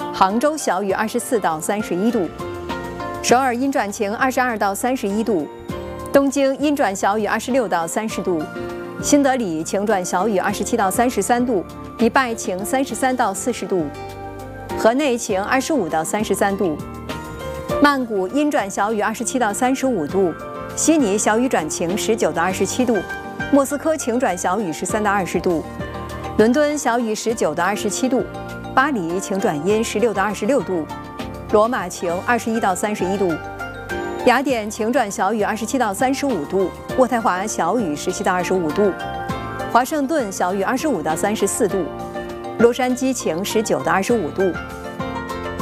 杭州小雨24到31度，首尔阴转晴22到31度，东京阴转小雨26到30度，新德里晴转小雨27到33度，迪拜晴33到40度，河内晴25到33度，曼谷阴转小雨27到35度，悉尼小雨转晴19到27度，莫斯科晴转小雨13到20度，伦敦小雨19到27度，巴黎晴转阴16到26度，罗马晴21到31度，雅典晴转小雨27到35度，渥太华小雨17到25度，华盛顿小雨25到34度，洛杉矶晴19到25度。